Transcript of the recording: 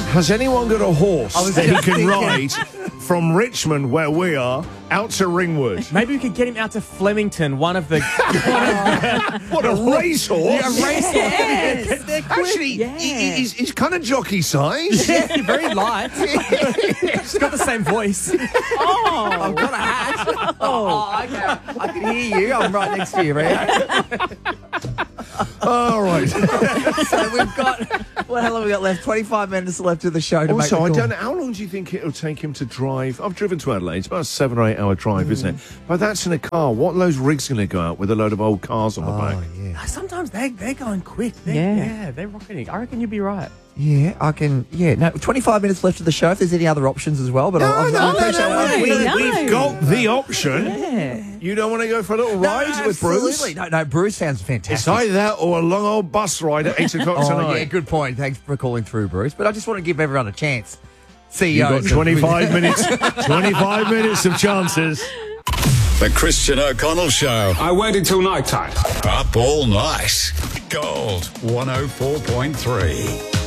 Has anyone got a horse I was that he just can thinking. ride from Richmond, where we are, out to Ringwood? Maybe we could get him out to Flemington, one of the... What a racehorse! Yes. Actually, he's kind of jockey size. Yeah, very light. He's got the same voice. I've got a hat. Oh, okay. I can hear you. I'm right next to you, right? All right. So we've got, what hell have we got left? 25 minutes left of the show to Also, I make the don't know, how long do you think it'll take him to drive? I've driven to Adelaide. It's about a 7 or 8 hour drive, isn't it? But that's in a car. What are those rigs going to go out with a load of old cars on the back? yeah. Sometimes they're going quick. They're rocketing. I reckon you'll be right. Yeah, I can. Yeah, no, 25 minutes left of the show if there's any other options as well. But I We've got the option. Yeah. You don't want to go for a little ride with Bruce? Absolutely. No, Bruce sounds fantastic. It's either that or a long old bus ride at 8 o'clock tonight. Yeah, good point. Thanks for calling through, Bruce. But I just want to give everyone a chance. You've got CEOs. 25 minutes. 25 minutes of chances. The Christian O'Connell Show. I waited till night time. Up all night. Gold 104.3.